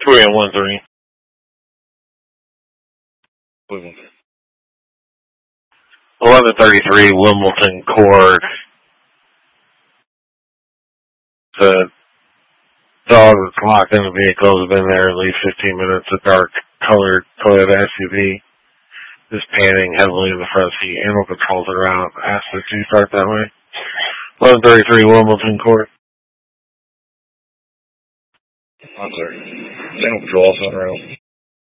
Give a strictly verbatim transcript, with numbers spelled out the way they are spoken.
Three and one three. Eleven thirty three Wimbledon Court. The dog that's locked in the vehicle has been there at least fifteen minutes. A dark colored Toyota S U V is panning heavily in the front seat. Animal controls are out. Ask that you start that way. eleven thirty three Wimbledon Court. I'm sorry. Animal control also on route.